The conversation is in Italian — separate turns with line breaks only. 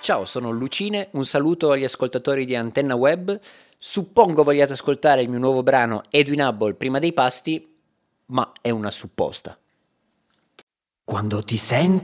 Ciao, sono Lucine, un saluto agli ascoltatori di Antenna Web. Suppongo vogliate ascoltare il mio nuovo brano Edwin Hubble prima dei pasti, ma è una supposta. Quando ti senti